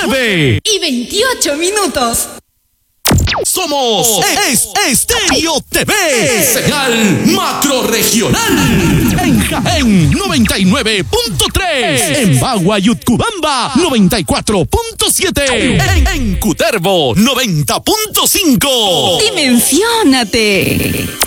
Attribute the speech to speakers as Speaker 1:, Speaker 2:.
Speaker 1: 9:28.
Speaker 2: Somos Estéreo TV, señal macrorregional. En Jaén 99.3, en Bagua y Utcubamba 94.7, en Cutervo 90.5.
Speaker 1: Dimensiónate.